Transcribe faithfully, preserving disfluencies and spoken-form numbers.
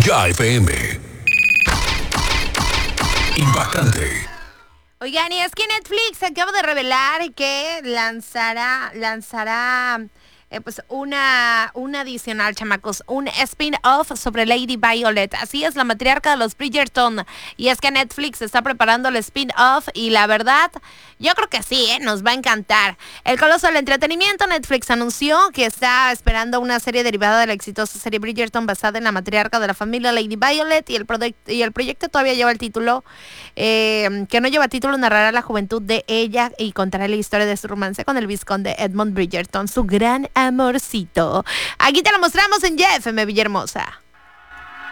Ya F M. Impactante. Oigan, y es que Netflix acaba de revelar que lanzará, lanzará eh, pues una, una adicional, chamacos, un spin-off sobre Lady Violet. Así es, la matriarca de los Bridgerton. Y es que Netflix está preparando el spin-off y la verdad, yo creo que sí, ¿eh? Nos va a encantar. El coloso del entretenimiento, Netflix anunció que está esperando una serie derivada de la exitosa serie Bridgerton basada en la matriarca de la familia Lady Violet y el, proyecto, y el proyecto todavía lleva el título, eh, que no lleva título, narrará la juventud de ella y contará la historia de su romance con el vizconde Edmund Bridgerton, su gran amorcito. Aquí te lo mostramos en J F M Villahermosa.